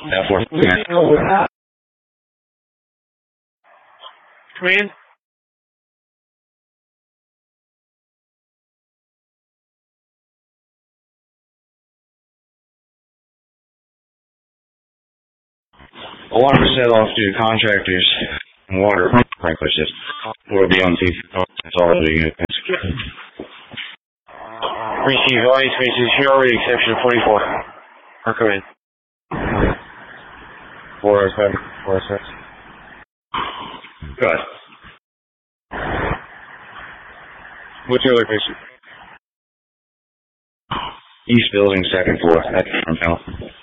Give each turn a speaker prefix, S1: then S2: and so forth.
S1: F4.
S2: Come in.
S1: Alarm set off due to contractors and water sprinkler system. Will be on TV. That's all the unit.
S2: Receive all spaces here with the exception of 44. Or come in.
S1: 407. 406. Good. What's your location? East building, second floor. That's from